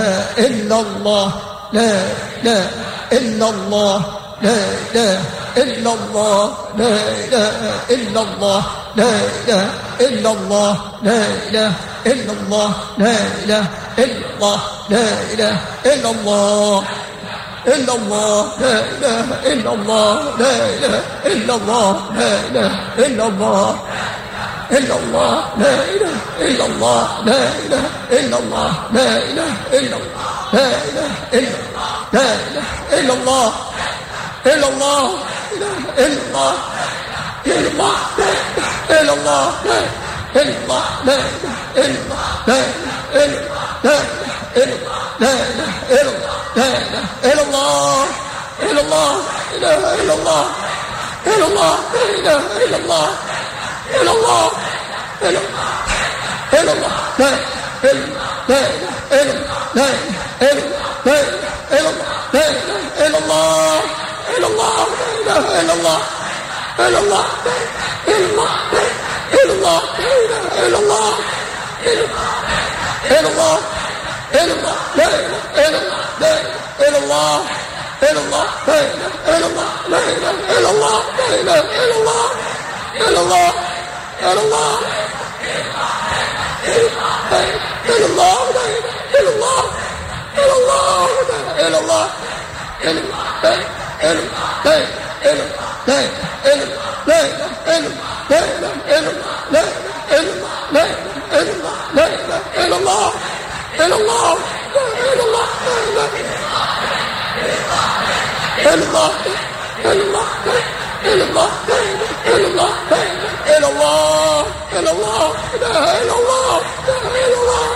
إلا الله لا إله إلا الله لا إله إلا الله لا إله إلا الله لا إله إلا الله لا إله إلا الله لا إله إلا الله لا إله إلا الله إلا الله لا إله إلا الله لا إله إلا الله لا إله إلا الله إلا الله لا إله إلا الله لا إله إلا الله لا إله إلا الله لا إله إلا الله لا إله إلا الله إلا الله إلا الله إلا الله إلا الله إلا الله لا إله إلا الله لا إله إلا الله إلا الله لا إله إلا الله إلا الله لا إله إلا الله إلا الله إلا الله إلا الله لا إله إلا الله إلا الله لا إله إلا الله إلا الله إلا الله إلا الله إلا الله إلا الله إلا الله لا إله إلا الله إلا الله لا إله إلا الله لا إله إلا الله لا إله إلا الله إلا الله إلا الله إلا الله لا إله إلا الله إلا الله لا إله إلا الله إلا الله إلا الله إلا الله إلا الله إلا الله إلا الله إلا الله إلا الله إلا الله إلا الله إلا الله إلا الله إلا الله